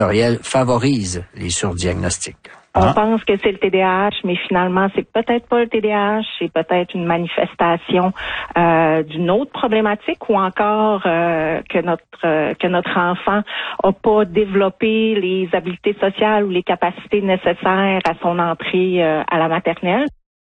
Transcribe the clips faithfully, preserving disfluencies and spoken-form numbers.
favorise les surdiagnostics. On Ah. pense que c'est le T D A H, mais finalement, c'est peut-être pas le T D A H, c'est peut-être une manifestation euh, d'une autre problématique ou encore euh, que notre euh, que notre enfant a pas développé les habiletés sociales ou les capacités nécessaires à son entrée euh, à la maternelle.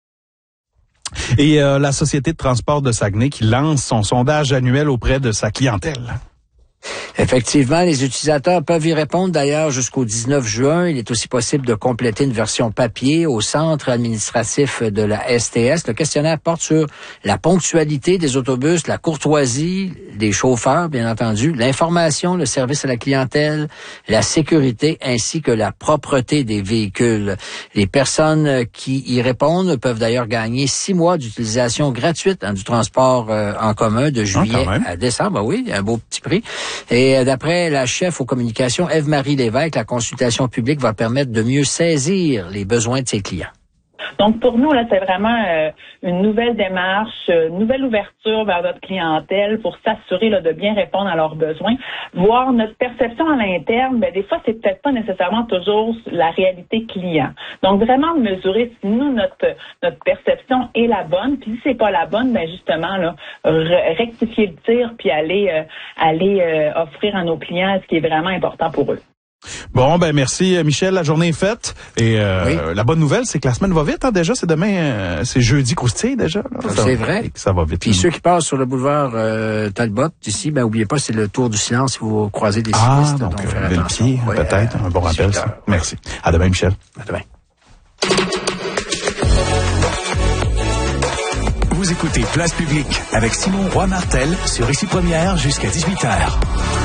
Et euh, la Société de transport de Saguenay qui lance son sondage annuel auprès de sa clientèle. Effectivement, les utilisateurs peuvent y répondre d'ailleurs jusqu'au dix-neuf juin. Il est aussi possible de compléter une version papier au centre administratif de la S T S. Le questionnaire porte sur la ponctualité des autobus, la courtoisie des chauffeurs, bien entendu, l'information, le service à la clientèle, la sécurité ainsi que la propreté des véhicules. Les personnes qui y répondent peuvent d'ailleurs gagner six mois d'utilisation gratuite hein, du transport euh, en commun de juillet ah, à décembre. Oui, un beau petit prix. Et d'après la chef aux communications, Ève-Marie Lévesque, la consultation publique va permettre de mieux saisir les besoins de ses clients. Donc, pour nous, là, c'est vraiment euh, une nouvelle démarche, une nouvelle ouverture vers notre clientèle pour s'assurer là, de bien répondre à leurs besoins. Voir notre perception à l'interne, ben, des fois, c'est peut-être pas nécessairement toujours la réalité client. Donc, vraiment de mesurer si nous, notre notre perception est la bonne. Puis si c'est pas la bonne, ben justement, là, re- rectifier le tir puis aller, euh, aller euh, offrir à nos clients ce qui est vraiment important pour eux. Bon, ben merci Michel, la journée est faite. Et euh, Oui. la bonne nouvelle, c'est que la semaine va vite. Hein, déjà, c'est demain, euh, c'est jeudi croustille déjà. Là. C'est vrai. Ça va vite. Puis ceux qui passent sur le boulevard euh, Talbot, ici, ben oubliez pas, c'est le tour du silence si vous croisez des Ah, cyclistes. donc, donc euh, faire le attention. pied, Ouais, peut-être, euh, un bon rappel. dix-huit heures. Ça. Merci. À demain, Michel. À demain. Vous écoutez Place Publique avec Simon Roy-Martel sur Ici Première jusqu'à dix-huit heures.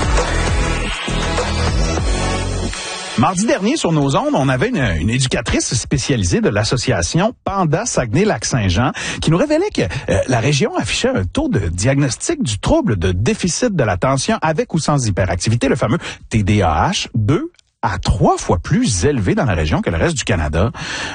Mardi dernier, sur nos ondes, on avait une, une éducatrice spécialisée de l'association Panda Saguenay-Lac-Saint-Jean qui nous révélait que euh, la région affichait un taux de diagnostic du trouble de déficit de l'attention avec ou sans hyperactivité, le fameux T D A H, deux à trois fois plus élevé dans la région que le reste du Canada.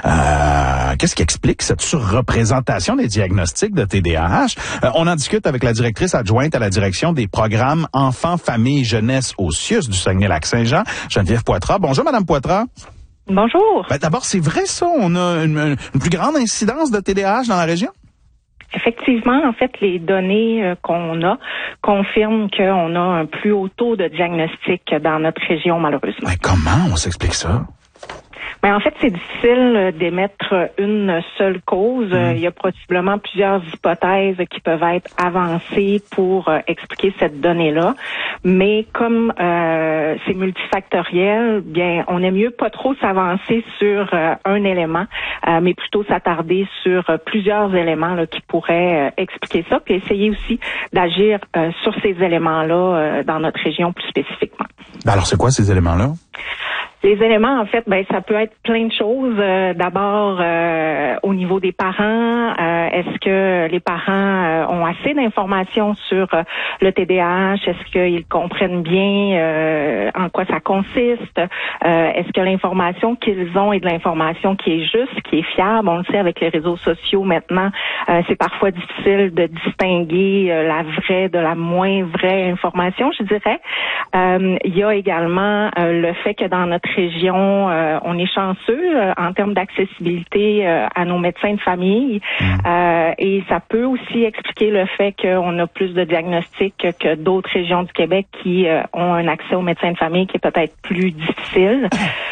Euh, qu'est-ce qui explique cette surreprésentation des diagnostics de T D A H? Euh, on en discute avec la directrice adjointe à la direction des programmes Enfants, Famille, Jeunesse au C I U S du Saguenay-Lac-Saint-Jean, Geneviève Poitras. Bonjour, Madame Poitras. Bonjour. Ben, d'abord, c'est vrai ça? On a une, une plus grande incidence de T D A H dans la région? Effectivement, en fait, les données euh, qu'on a confirment qu'on a un plus haut taux de diagnostic dans notre région, malheureusement. Ben, comment on s'explique ça? Mais en fait, c'est difficile d'émettre une seule cause. Mmh. Il y a possiblement plusieurs hypothèses qui peuvent être avancées pour euh, expliquer cette donnée-là. Mais comme euh, c'est multifactoriel, bien, on aime mieux pas trop s'avancer sur euh, un élément, euh, mais plutôt s'attarder sur euh, plusieurs éléments là, qui pourraient euh, expliquer ça, puis essayer aussi d'agir euh, sur ces éléments-là euh, dans notre région plus spécifiquement. Ben alors, c'est quoi ces éléments-là? Les éléments, en fait, ben ça peut être plein de choses. Euh, d'abord, euh, au niveau des parents, euh, est-ce que les parents euh, ont assez d'informations sur euh, le T D A H? Est-ce qu'ils comprennent bien euh, en quoi ça consiste? Euh, est-ce que l'information qu'ils ont est de l'information qui est juste, qui est fiable? On le sait avec les réseaux sociaux maintenant, euh, c'est parfois difficile de distinguer euh, la vraie de la moins vraie information, je dirais. Euh, il y a également euh, le fait que dans notre région, euh, on est chanceux euh, en termes d'accessibilité euh, à nos médecins de famille euh, et ça peut aussi expliquer le fait qu'on a plus de diagnostics que, que d'autres régions du Québec qui euh, ont un accès aux médecins de famille qui est peut-être plus difficile.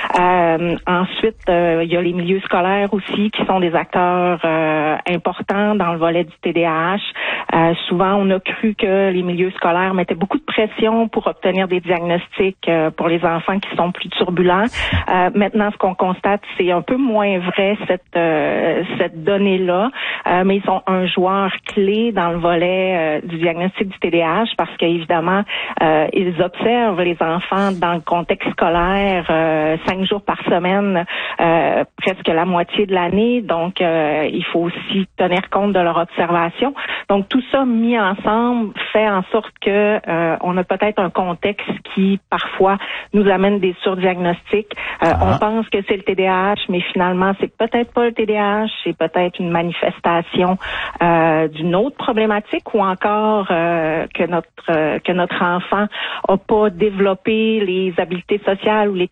Euh, ensuite, euh, il y a les milieux scolaires aussi qui sont des acteurs euh, importants dans le volet du T D A H. Euh, souvent, on a cru que les milieux scolaires mettaient beaucoup de pression pour obtenir des diagnostics euh, pour les enfants qui sont plus turbulents. Euh, maintenant, ce qu'on constate, c'est un peu moins vrai cette euh, cette donnée-là, euh, mais ils sont un joueur clé dans le volet euh, du diagnostic du T D A H parce qu'évidemment, euh, ils observent les enfants dans le contexte scolaire euh, cinq jours par semaine, euh, presque la moitié de l'année. Donc, euh, il faut aussi tenir compte de leur observation. Donc, tout ça mis ensemble fait en sorte que euh, on a peut-être un contexte qui parfois nous amène des surdiagnostics. Euh, Ah. On pense que c'est le T D A H, mais finalement, c'est peut-être pas le T D A H, c'est peut-être une manifestation euh, d'une autre problématique ou encore euh, que notre euh, que notre enfant a pas développé les habiletés sociales ou les